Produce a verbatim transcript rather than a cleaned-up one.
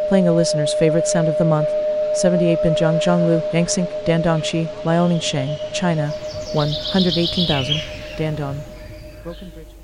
Playing a listener's favorite sound of the month. seventy-eight Binjiang Zhonglu, Yangxing, Dandongqi, Liaoning Sheng, China. one hundred eighteen thousand. Dandong. Broken Bridge.